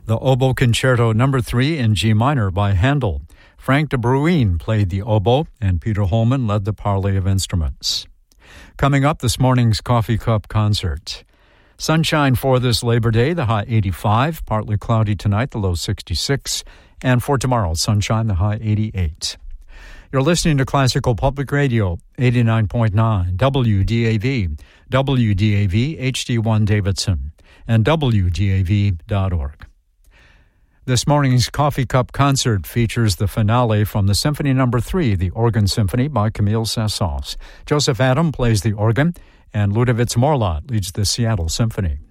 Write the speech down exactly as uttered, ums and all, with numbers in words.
The Oboe Concerto Number three in G minor by Handel. Frank de Bruijn played the oboe, and Peter Holman led the parley of instruments. Coming up, this morning's Coffee Cup concert. Sunshine for this Labor Day, the high eighty-five. Partly cloudy tonight, the low sixty-six. And for tomorrow, sunshine, the high eighty-eight. You're listening to Classical Public Radio, eighty-nine point nine, W D A V, W D A V H D one Davidson, and W D A V dot org. This morning's Coffee Cup concert features the finale from the Symphony Number three, the Organ Symphony by Camille Saint-Saëns. Joseph Adam plays the organ, and Ludovic Morlot leads the Seattle Symphony.